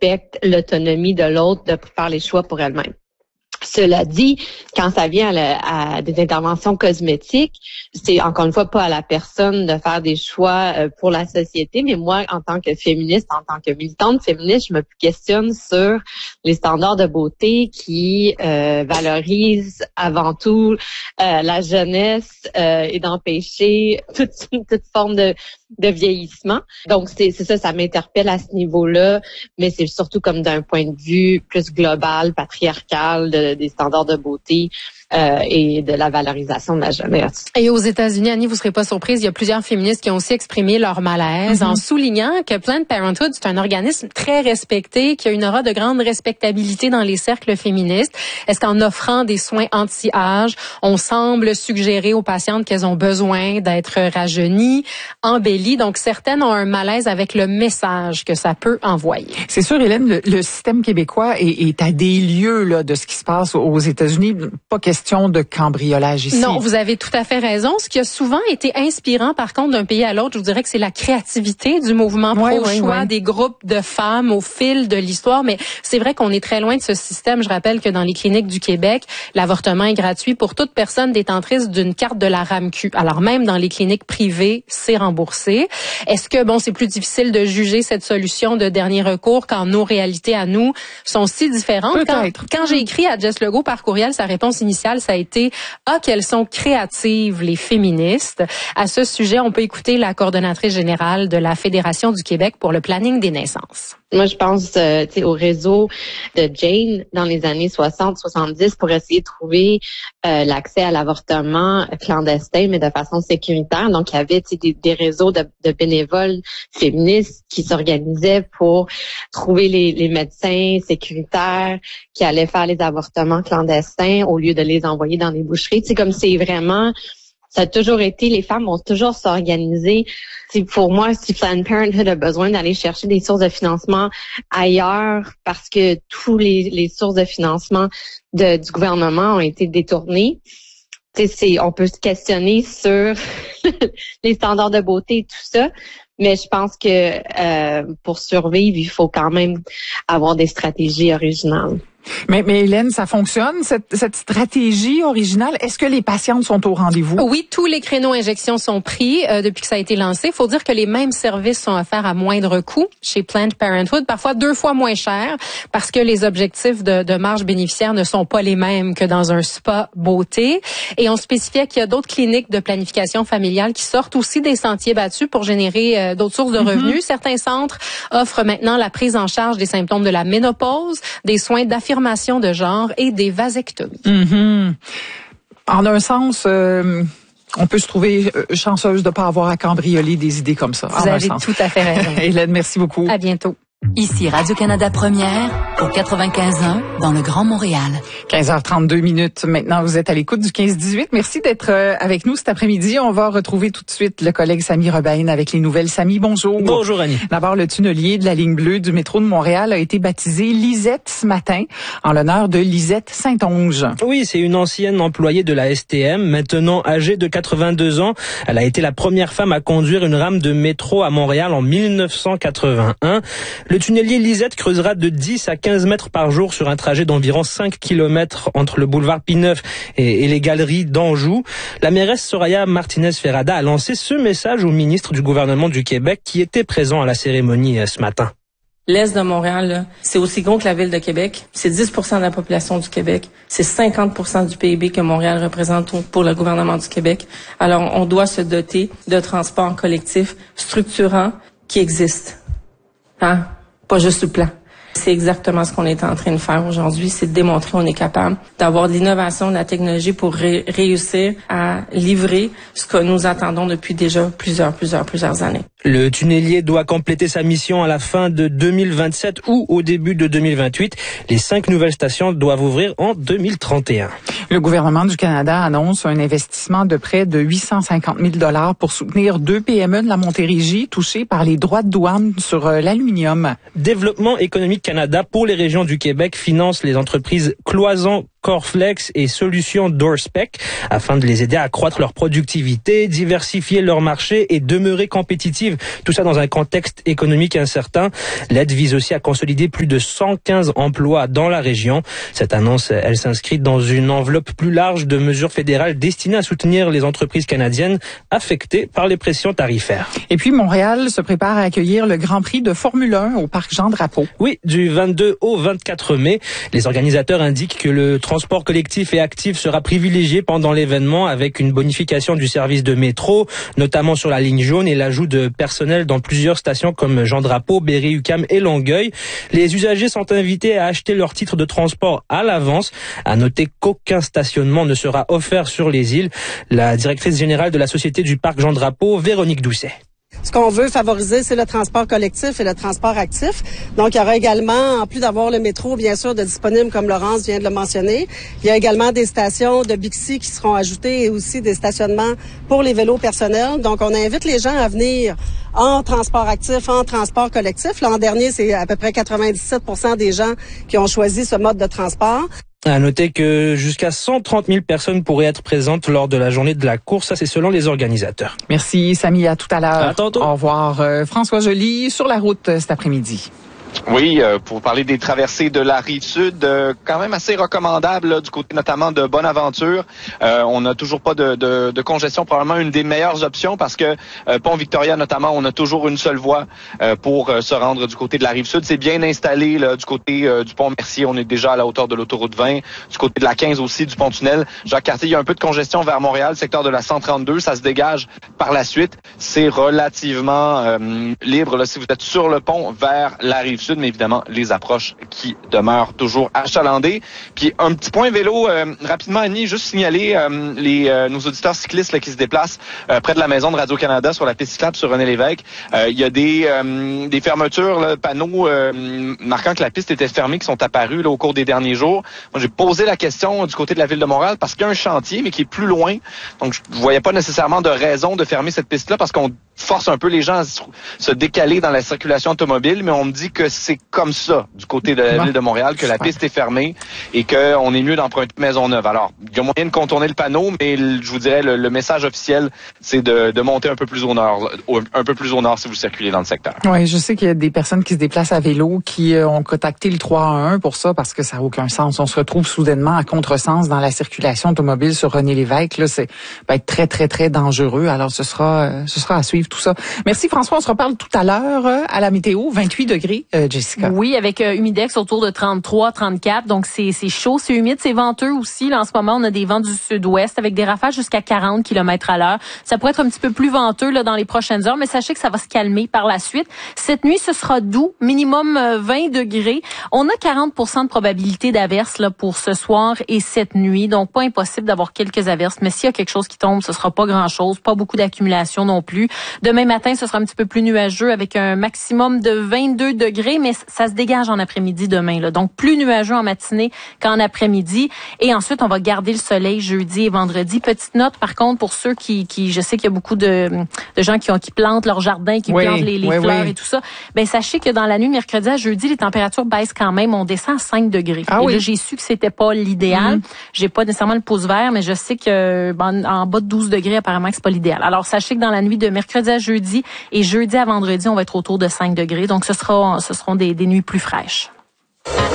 respecte l'autonomie de l'autre de faire les choix pour elle-même. Cela dit, quand ça vient à des interventions cosmétiques, c'est encore une fois pas à la personne de faire des choix pour la société, mais moi, en tant que féministe, en tant que militante féministe, je me questionne sur les standards de beauté qui valorisent avant tout la jeunesse et d'empêcher toute forme de vieillissement. Donc, c'est ça m'interpelle à ce niveau-là, mais c'est surtout comme d'un point de vue plus global, patriarcal, des standards de beauté et de la valorisation de la jeunesse. Et aux États-Unis, Annie, vous serez pas surprise, il y a plusieurs féministes qui ont aussi exprimé leur malaise en soulignant que Planned Parenthood, c'est un organisme très respecté, qui a une aura de grande respectabilité dans les cercles féministes. Est-ce qu'en offrant des soins anti-âge, on semble suggérer aux patientes qu'elles ont besoin d'être rajeunies, embellies? Donc, certaines ont un malaise avec le message que ça peut envoyer. C'est sûr, Hélène, le système québécois est à des lieux là, de ce qui se passe aux États-Unis. Pas question de cambriolage ici. Non, vous avez tout à fait raison. Ce qui a souvent été inspirant, par contre, d'un pays à l'autre, je vous dirais que c'est la créativité du mouvement pro-choix des groupes de femmes au fil de l'histoire. Mais c'est vrai qu'on est très loin de ce système. Je rappelle que dans les cliniques du Québec, l'avortement est gratuit pour toute personne détentrice d'une carte de la RAMQ. Alors même dans les cliniques privées, c'est remboursé. Est-ce que, c'est plus difficile de juger cette solution de dernier recours quand nos réalités à nous sont si différentes? Peut-être. Quand j'ai écrit à Jess Legault par courriel, sa réponse initiale, ça a été « qu'elles sont créatives, les féministes ». À ce sujet, on peut écouter la coordonnatrice générale de la Fédération du Québec pour le planning des naissances. Moi, je pense au réseau de Jane dans les années 60-70 pour essayer de trouver l'accès à l'avortement clandestin, mais de façon sécuritaire. Donc, il y avait des réseaux de bénévoles féministes qui s'organisaient pour trouver les médecins sécuritaires qui allaient faire les avortements clandestins au lieu de les envoyer dans les boucheries. Comme c'est vraiment... Ça a toujours été, les femmes vont toujours s'organiser. Pour moi, si Planned Parenthood a besoin d'aller chercher des sources de financement ailleurs parce que tous les sources de financement du gouvernement ont été détournées, on peut se questionner sur les standards de beauté et tout ça. Mais je pense que pour survivre, il faut quand même avoir des stratégies originales. Mais Hélène, ça fonctionne, cette stratégie originale? Est-ce que les patientes sont au rendez-vous? Oui, tous les créneaux injections sont pris depuis que ça a été lancé. Il faut dire que les mêmes services sont offerts à moindre coût chez Planned Parenthood, parfois 2 fois moins cher, parce que les objectifs de marge bénéficiaire ne sont pas les mêmes que dans un spa beauté. Et on spécifiait qu'il y a d'autres cliniques de planification familiale qui sortent aussi des sentiers battus pour générer d'autres sources de revenus. Certains centres offrent maintenant la prise en charge des symptômes de la ménopause, des soins d'affirmation de genre et des vasectomies. En un sens, on peut se trouver chanceuse de ne pas avoir à cambrioler des idées comme ça. Vous avez tout à fait raison. Hélène, merci beaucoup. À bientôt. Ici Radio-Canada Première au 95.1 dans le Grand Montréal. 15h32 maintenant, vous êtes à l'écoute du 15-18. Merci d'être avec nous cet après-midi. On va retrouver tout de suite le collègue Sami Rebaïn avec les nouvelles. Sami, bonjour. Bonjour Annie. D'abord, le tunnelier de la ligne bleue du métro de Montréal a été baptisé Lisette ce matin en l'honneur de Lisette Saint-Onge. Oui, c'est une ancienne employée de la STM, maintenant âgée de 82 ans. Elle a été la première femme à conduire une rame de métro à Montréal en 1981. Le tunnelier Lisette creusera de 10 à 15 mètres par jour sur un trajet d'environ 5 km entre le boulevard Pie-Neuf et les galeries d'Anjou. La mairesse Soraya Martinez-Ferrada a lancé ce message au ministre du gouvernement du Québec qui était présent à la cérémonie ce matin. L'Est de Montréal, là, c'est aussi gros que la ville de Québec. C'est 10% de la population du Québec. C'est 50% du PIB que Montréal représente pour le gouvernement du Québec. Alors, on doit se doter de transports collectifs structurants qui existent. Pas juste sur le plan. C'est exactement ce qu'on est en train de faire aujourd'hui, c'est de démontrer qu'on est capable d'avoir de l'innovation, de la technologie pour réussir à livrer ce que nous attendons depuis déjà plusieurs années. Le tunnelier doit compléter sa mission à la fin de 2027 ou au début de 2028. Les 5 nouvelles stations doivent ouvrir en 2031. Le gouvernement du Canada annonce un investissement de près de 850 000 $ pour soutenir 2 PME de la Montérégie touchées par les droits de douane sur l'aluminium. Développement économique Canada pour les régions du Québec finance les entreprises Cloison Coreflex et Solutions Doorspec afin de les aider à accroître leur productivité, diversifier leur marché et demeurer compétitives. Tout ça dans un contexte économique incertain. L'aide vise aussi à consolider plus de 115 emplois dans la région. Cette annonce, elle s'inscrit dans une enveloppe plus large de mesures fédérales destinées à soutenir les entreprises canadiennes affectées par les pressions tarifaires. Et puis, Montréal se prépare à accueillir le Grand Prix de Formule 1 au Parc Jean-Drapeau. Oui, du 22 au 24 mai. Les organisateurs indiquent que le transport collectif et actif sera privilégié pendant l'événement avec une bonification du service de métro, notamment sur la ligne jaune et l'ajout de personnel dans plusieurs stations comme Jean-Drapeau, Berry-UQAM et Longueuil. Les usagers sont invités à acheter leur titre de transport à l'avance. À noter qu'aucun stationnement ne sera offert sur les îles. La directrice générale de la Société du Parc Jean-Drapeau, Véronique Doucet. Ce qu'on veut favoriser, c'est le transport collectif et le transport actif. Donc, il y aura également, en plus d'avoir le métro, bien sûr, de disponible, comme Laurence vient de le mentionner, il y a également des stations de Bixi qui seront ajoutées et aussi des stationnements pour les vélos personnels. Donc, on invite les gens à venir en transport actif, en transport collectif. L'an dernier, c'est à peu près 97% des gens qui ont choisi ce mode de transport. À noter que jusqu'à 130 000 personnes pourraient être présentes lors de la journée de la course. Ça, c'est selon les organisateurs. Merci, Samy. À tout à l'heure. À tantôt. Au revoir. François Joly, sur la route cet après-midi. Oui, pour parler des traversées de la Rive-Sud, quand même assez recommandable là, du côté notamment de Bonaventure. On n'a toujours pas de congestion, probablement une des meilleures options parce que Pont-Victoria notamment, on a toujours une seule voie pour se rendre du côté de la Rive-Sud. C'est bien installé là, du côté du Pont-Mercier, on est déjà à la hauteur de l'autoroute 20. Du côté de la 15 aussi, du Pont-Tunnel. Jacques-Cartier, il y a un peu de congestion vers Montréal, secteur de la 132. Ça se dégage par la suite. C'est relativement libre là, si vous êtes sur le pont vers la Rive-Sud. Mais évidemment, les approches qui demeurent toujours achalandées. Puis un petit point vélo, rapidement, Annie, juste signaler nos auditeurs cyclistes là, qui se déplacent près de la maison de Radio-Canada sur la piste cyclable sur René Lévesque. Il y a des fermetures, là, panneaux marquant que la piste était fermée qui sont apparus là, au cours des derniers jours. Moi, j'ai posé la question du côté de la ville de Montréal parce qu'il y a un chantier, mais qui est plus loin. Donc, je voyais pas nécessairement de raison de fermer cette piste-là parce qu'on force un peu les gens à se décaler dans la circulation automobile, mais on me dit que c'est comme ça du côté de la ville de Montréal, que la piste est fermée et qu'on est mieux d'emprunter Maisonneuve. Alors, il y a moyen de contourner le panneau, mais je vous dirais, le message officiel, c'est de monter un peu plus au nord si vous circulez dans le secteur. Oui, je sais qu'il y a des personnes qui se déplacent à vélo qui ont contacté le 311 pour ça parce que ça n'a aucun sens. On se retrouve soudainement à contresens dans la circulation automobile sur René Lévesque. Là, c'est va être très, très, très dangereux. Alors, ce sera à suivre tout ça. Merci François, on se reparle tout à l'heure à la météo, 28 degrés, Jessica. Oui, avec humidex autour de 33, 34, donc c'est chaud, c'est humide, c'est venteux aussi. Là, en ce moment, on a des vents du sud-ouest avec des rafales jusqu'à 40 km/h. Ça pourrait être un petit peu plus venteux là dans les prochaines heures, mais sachez que ça va se calmer par la suite. Cette nuit, ce sera doux, minimum 20 degrés. On a 40% de probabilité d'averses là pour ce soir et cette nuit, donc pas impossible d'avoir quelques averses, mais s'il y a quelque chose qui tombe, ce sera pas grand-chose, pas beaucoup d'accumulation non plus. Demain matin, ce sera un petit peu plus nuageux avec un maximum de 22 degrés, mais ça se dégage en après-midi demain. Là. Donc, plus nuageux en matinée qu'en après-midi. Et ensuite, on va garder le soleil jeudi et vendredi. Petite note, par contre, pour ceux qui je sais qu'il y a beaucoup de gens qui plantent leur jardin, qui plantent les fleurs et tout ça. Ben, sachez que dans la nuit de mercredi à jeudi, les températures baissent quand même. On descend à 5 degrés. Et là, j'ai su que c'était pas l'idéal. J'ai pas nécessairement le pouce vert, mais je sais que en bas de 12 degrés, apparemment, que c'est pas l'idéal. Alors, sachez que dans la nuit de mercredi à jeudi et jeudi à vendredi, on va être autour de 5 degrés. Donc, ce seront des nuits plus fraîches.